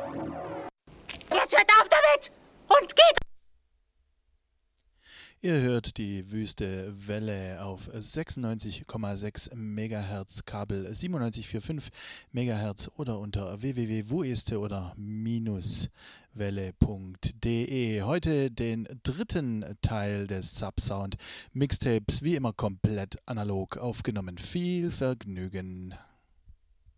Jetzt hört auf damit und geht! Ihr hört die Wüste Welle auf 96,6 MHz, Kabel 97,45 MHz oder unter www.wueste oder -welle.de. Heute den dritten Teil des Subsound Mixtapes, wie immer komplett analog aufgenommen. Viel Vergnügen!